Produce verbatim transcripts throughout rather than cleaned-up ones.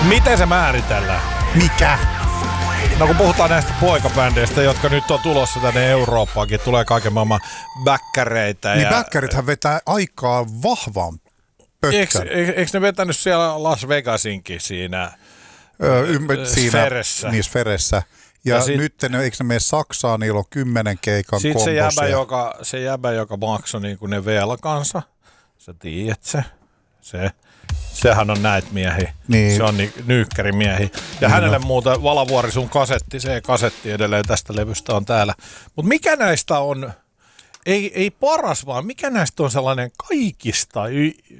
Miten se määritellään? Mikä? No kun puhutaan näistä poikabändeistä, jotka nyt on tulossa tänne Eurooppaankin, tulee kaiken maailman bäkkäreitä. Niin ja... bäkkärithän vetää aikaa vahvaan pökkän. Eikö, eikö ne vetänyt siellä Las Vegasinkin siinä, öö, ympä, siinä sferessä? Niin sferessä. Ja, ja sit, nyt ne, eikö ne mene Saksaan, niillä on kymmenen keikan kombo. Sitten se jäbä, ja... joka, se jäbä, joka maksoi niin kuin ne velkansa, sä tiedät se, se. Sehän on näitä miehiä. Niin. Se on ni- nyykkärimiehiä. Ja niin hänelle no. muuta Valavuori sun kasetti, se kasetti edelleen tästä levystä on täällä. Mutta mikä näistä on, ei, ei paras vaan, mikä näistä on sellainen kaikista, y-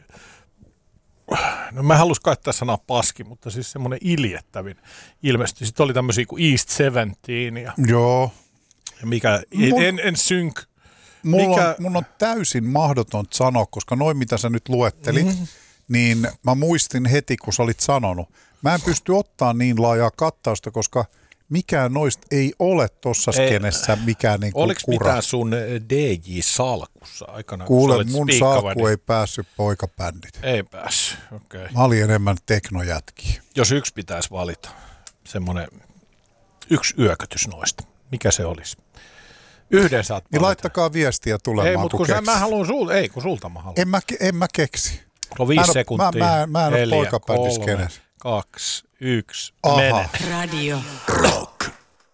no mä halus käyttää sanaa paski, mutta siis semmoinen iljettävin ilmestyi. Sitten oli tämmöisiä kuin East Seventeen ja, Joo. ja mikä, Mun... en, en synk. Mulla, mikä... on, mun on täysin mahdoton sanoa, koska noin mitä sä nyt luettelit, mm-hmm. niin mä muistin heti, kun sä olit sanonut. Mä en pysty ottaa niin laajaa kattausta, koska mikään noista ei ole tossa skenessä mikään niin kuin oliko kura. mitään sun D J-salkussa aikana? Kuule, mun salkku ei päässyt poikabändit. Ei päässyt, okei. Okay. Mä olin enemmän teknojätkiä. Jos yksi pitäisi valita, semmoinen yksi yökötys noista, mikä se olisi? Yhden saat valita. Niin laittakaa viestiä tulemaan, ei, mutta kun, kun mä haluan sulta, ei kun sulta mä haluan. En mä, en mä keksi. No viisi sekuntia. Mä, mä, mä en ole poikabändiskenessä. Kaksi, yksi, aha. Mene. Radio Rock.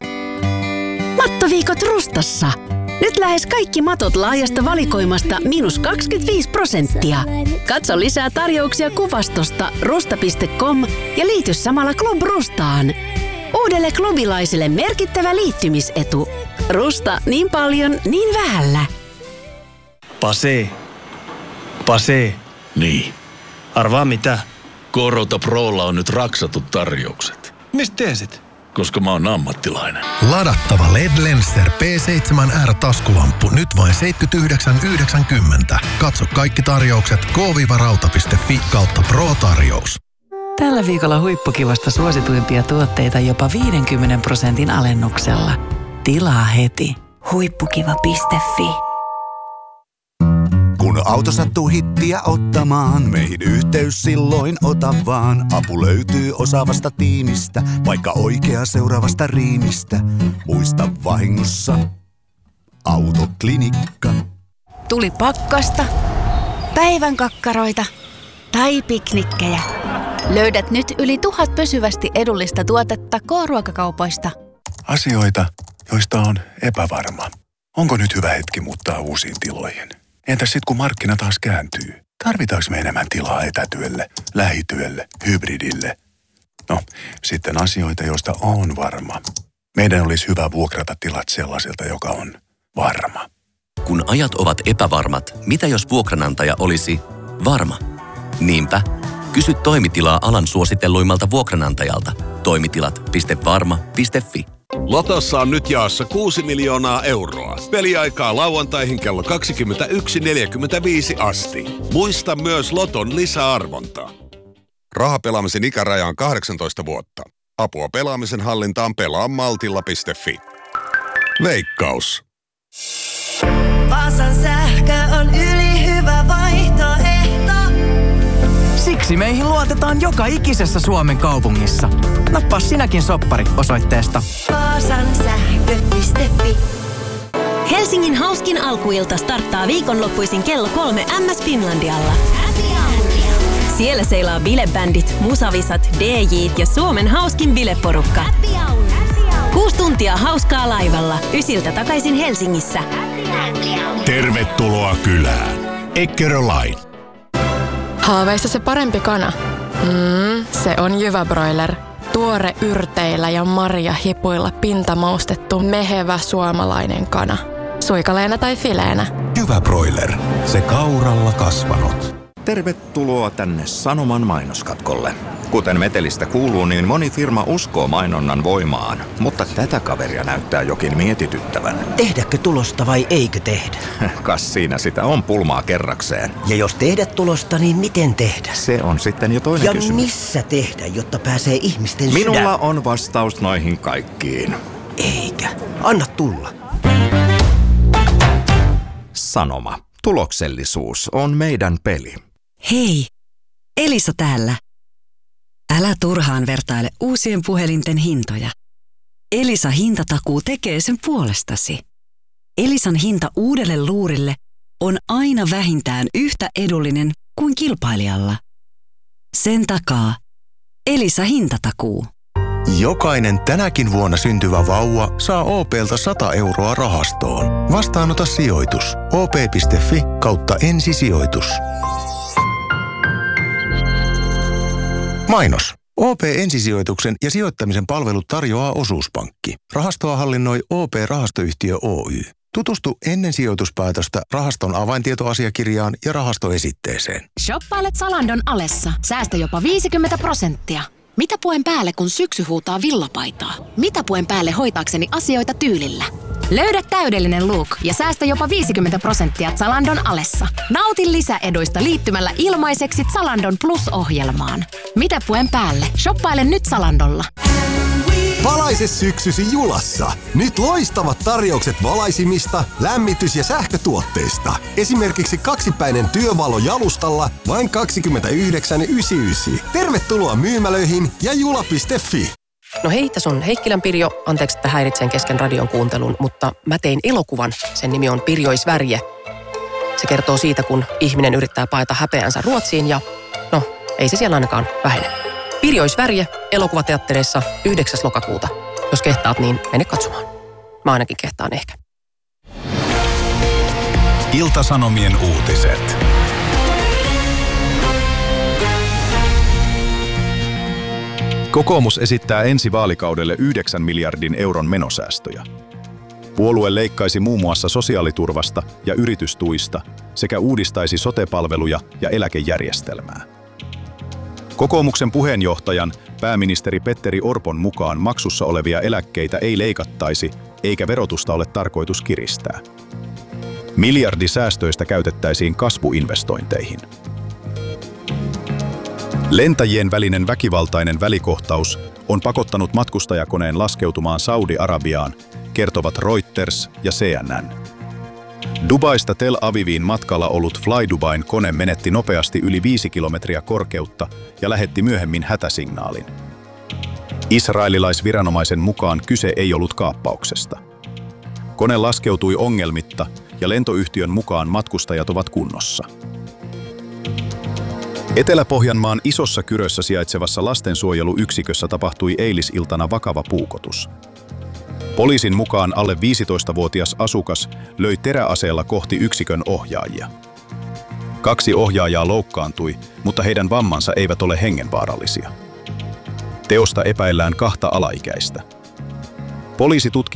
Mattoviikot Rustassa. Nyt lähes kaikki matot laajasta valikoimasta miinus kaksikymmentäviisi prosenttia. Katso lisää tarjouksia kuvastosta rusta piste com ja liity samalla Club Rustaan. Uudelle klubilaiselle merkittävä liittymisetu. Rusta niin paljon, niin vähällä. Pase. Pase. Niin. Arvaa mitä? Korota Prolla on nyt raksatut tarjoukset. Mistä tiesit? Koska mä oon ammattilainen. Ladattava L E D Lenser P seitsemän R -taskulamppu nyt vain seitsemänkymmentäyhdeksän yhdeksänkymmentä. Katso kaikki tarjoukset k rauta piste fi kautta pro-tarjous. Tällä viikolla huippukivasta suosituimpia tuotteita jopa viidenkymmenen prosentin alennuksella. Tilaa heti. Huippukiva piste fi. Kun auto sattuu hittiä ottamaan, meihin yhteys silloin ota vaan. Apu löytyy osaavasta tiimistä, vaikka oikea seuraavasta riimistä. Muista vahingossa, Autoklinikka. Tuli pakkasta, päivän kakkaroita tai piknikkejä. Löydät nyt yli tuhat pysyvästi edullista tuotetta K-ruokakaupoista. Asioita, joista on epävarma. Onko nyt hyvä hetki muuttaa uusiin tiloihin? Entäs sitten kun markkina taas kääntyy? Tarvitaanko me enemmän tilaa etätyölle, lähityölle, hybridille? No, sitten asioita, joista on varma. Meidän olisi hyvä vuokrata tilat sellaiselta, joka on varma. Kun ajat ovat epävarmat, mitä jos vuokranantaja olisi varma? Niinpä, kysy toimitilaa alan suositelluimmalta vuokranantajalta. Toimitilat piste varma piste fi. Lotossa on nyt jaossa kuusi miljoonaa euroa. Peliaikaa lauantaihin kello kaksikymmentäyksi neljäkymmentäviisi asti. Muista myös Loton lisäarvontaa. Rahapelaamisen ikäraja on kahdeksantoista vuotta. Apua pelaamisen hallintaan pelaa maltilla piste fi. Veikkaus. Vaasan sähkö on ylihyvä vaihtoehto. Siksi meihin luotetaan joka ikisessä Suomen kaupungissa. Nappaa sinäkin soppari osoitteesta vaasan sähkö piste fi. Helsingin hauskin alkuilta starttaa viikonloppuisin kello kolme M S Finlandialla. Siellä seilaa bilebändit, musavisat, D J:t ja Suomen hauskin bileporukka. Kuusi tuntia hauskaa laivalla, ysiltä takaisin Helsingissä. Tervetuloa kylään. Eckeröline. Haaveissa se parempi kana? Mm, se on Jyväbroiler. Tuore yrteillä ja marjahipuilla pintamaustettu mehevä suomalainen kana. Suikaleena tai fileenä. Jyväbroiler. Se kauralla kasvanut. Tervetuloa tänne Sanoman mainoskatkolle. Kuten metelistä kuuluu, niin moni firma uskoo mainonnan voimaan, mutta tätä kaveria näyttää jokin mietityttävän. Tehdäkö tulosta vai eikö tehdä? Kas siinä sitä on pulmaa kerrakseen. Ja jos tehdä tulosta, niin miten tehdä? Se on sitten jo toinen ja kysymys. Ja missä tehdä, jotta pääsee ihmisten Minulla sydän? on vastaus noihin kaikkiin. Eikä. Anna tulla. Sanoma. Tuloksellisuus on meidän peli. Hei, Elisa täällä. Älä turhaan vertaile uusien puhelinten hintoja. Elisa hintatakuu tekee sen puolestasi. Elisan hinta uudelle luurille on aina vähintään yhtä edullinen kuin kilpailijalla. Sen takaa Elisa hintatakuu. Jokainen tänäkin vuonna syntyvä vauva saa O P:ltä sata euroa rahastoon. Vastaanota sijoitus. O P piste F I kautta ensisijoitus. Mainos. O P ensisijoituksen ja sijoittamisen palvelut tarjoaa Osuuspankki. Rahastoa hallinnoi O P-rahastoyhtiö Oy. Tutustu ennen sijoituspäätöstä rahaston avaintietoasiakirjaan ja rahastoesitteeseen. Shoppailet Zalandon alessa. Säästä jopa viisikymmentä prosenttia. Mitä puen päälle, kun syksy huutaa villapaitaa? Mitä puen päälle hoitaakseni asioita tyylillä? Löydä täydellinen look ja säästä jopa viisikymmentä prosenttia Zalandon alessa. Nauti lisäeduista liittymällä ilmaiseksi Zalandon Plus-ohjelmaan. Mitä puen päälle? Shoppaile nyt Zalandolla. Valaise syksysi Julassa. Nyt loistavat tarjoukset valaisimista, lämmitys- ja sähkötuotteista. Esimerkiksi kaksipäinen työvalo jalustalla vain kaksikymmentäyhdeksän pilkku yhdeksänkymmentäyhdeksän. Tervetuloa myymälöihin ja jula piste fi. No hei, tässä on Heikkilän Pirjo. Anteeksi, että häiritsen kesken radion kuuntelun, mutta mä tein elokuvan. Sen nimi on Pirjoisvärje. Se kertoo siitä, kun ihminen yrittää paeta häpeänsä Ruotsiin ja no, ei se siellä ainakaan vähene. Pirjoisvärje elokuvateattereissa yhdeksäs lokakuuta. Jos kehtaat, niin mene katsomaan. Mä ainakin kehtaan ehkä. Ilta-Sanomien uutiset. Kokoomus esittää ensi vaalikaudelle yhdeksän miljardin euron menosäästöjä. Puolue leikkaisi muun muassa sosiaaliturvasta ja yritystuista sekä uudistaisi sote-palveluja ja eläkejärjestelmää. Kokoomuksen puheenjohtajan, pääministeri Petteri Orpon mukaan maksussa olevia eläkkeitä ei leikattaisi, eikä verotusta ole tarkoitus kiristää. Miljardi säästöistä käytettäisiin kasvuinvestointeihin. Lentäjien välinen väkivaltainen välikohtaus on pakottanut matkustajakoneen laskeutumaan Saudi-Arabiaan, kertovat Reuters ja C N N. Dubaista Tel Aviviin matkalla ollut Flydubain kone menetti nopeasti yli viisi kilometriä korkeutta ja lähetti myöhemmin hätäsignaalin. Israelilaisviranomaisen mukaan kyse ei ollut kaappauksesta. Kone laskeutui ongelmitta ja lentoyhtiön mukaan matkustajat ovat kunnossa. Etelä-Pohjanmaan Isossa Kyrössä sijaitsevassa lastensuojeluyksikössä tapahtui eilisiltana vakava puukotus. Poliisin mukaan alle viisitoistavuotias asukas löi teräaseella kohti yksikön ohjaajia. Kaksi ohjaajaa loukkaantui, mutta heidän vammansa eivät ole hengenvaarallisia. Teosta epäillään kahta alaikäistä. Poliisi tutkii